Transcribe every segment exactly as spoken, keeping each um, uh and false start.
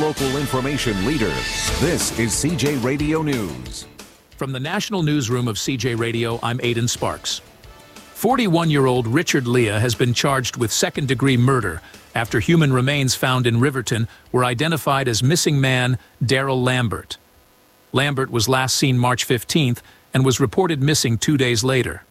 local information leader. This is C J Radio News. From the National Newsroom of C J Radio, I'm Aidan Sparks. forty-one-year-old Richard Leah has been charged with second-degree murder after human remains found in Riverton were identified as missing man Daryl Lambert. Lambert was last seen March fifteenth and was reported missing two days later.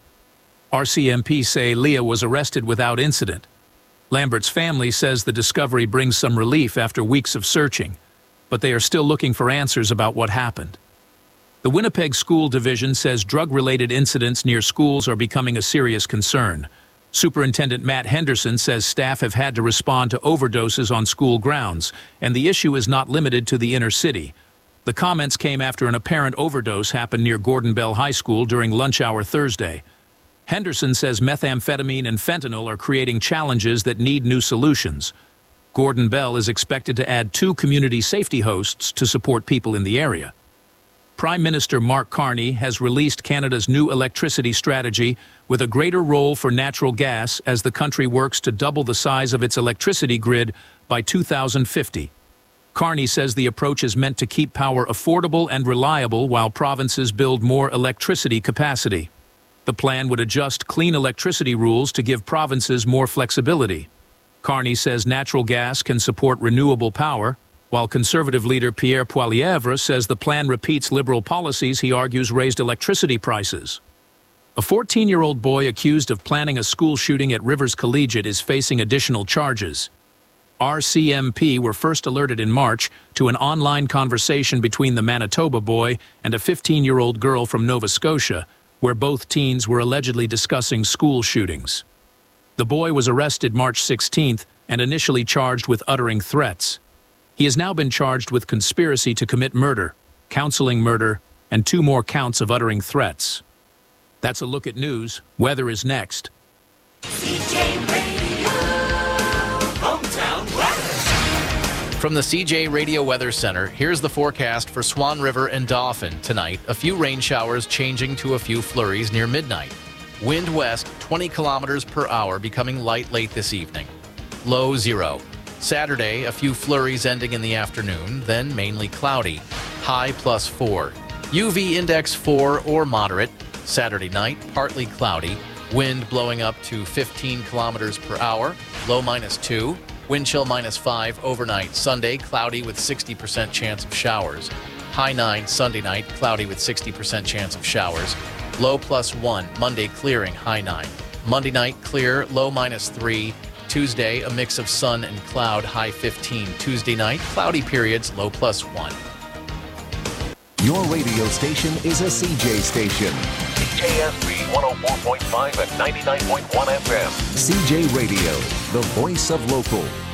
R C M P say Leah was arrested without incident. Lambert's family says the discovery brings some relief after weeks of searching, but they are still looking for answers about what happened. The Winnipeg School Division says drug-related incidents near schools are becoming a serious concern. Superintendent Matt Henderson says staff have had to respond to overdoses on school grounds, and the issue is not limited to the inner city. The comments came after an apparent overdose happened near Gordon Bell High School during lunch hour Thursday. Henderson says methamphetamine and fentanyl are creating challenges that need new solutions. Gordon Bell is expected to add two community safety hosts to support people in the area. Prime Minister Mark Carney has released Canada's new electricity strategy with a greater role for natural gas as the country works to double the size of its electricity grid by two thousand fifty. Carney says the approach is meant to keep power affordable and reliable while provinces build more electricity capacity. The plan would adjust clean electricity rules to give provinces more flexibility. Carney says natural gas can support renewable power, while Conservative leader Pierre Poilievre says the plan repeats Liberal policies he argues raised electricity prices. A fourteen-year-old boy accused of planning a school shooting at Rivers Collegiate is facing additional charges. R C M P were first alerted in March to an online conversation between the Manitoba boy and a fifteen-year-old girl from Nova Scotia, where both teens were allegedly discussing school shootings. The boy was arrested March sixteenth and initially charged with uttering threats. He has now been charged with conspiracy to commit murder, counseling murder, and two more counts of uttering threats. That's a look at news. Weather is next. C J Radio, hometown weather. From the C J Radio Weather Center, here's the forecast for Swan River and Dauphin tonight. A few rain showers changing to a few flurries near midnight. Wind west twenty kilometers per hour, becoming light late this evening. Low zero. Saturday, a few flurries ending in the afternoon, then mainly cloudy. High plus four. U V index four or moderate. Saturday night, partly cloudy. Wind blowing up to fifteen kilometers per hour. Low minus two. Wind chill minus five overnight. Sunday, cloudy with sixty percent chance of showers. High nine Sunday night, cloudy with sixty percent chance of showers. Low plus one. Monday, clearing, high nine. Monday night, clear, low minus three. Tuesday, a mix of sun and cloud, high fifteen. Tuesday night, cloudy periods, low plus one. Your radio station is a C J station. C J S B one oh four point five and ninety-nine point one F M. C J Radio, the voice of local.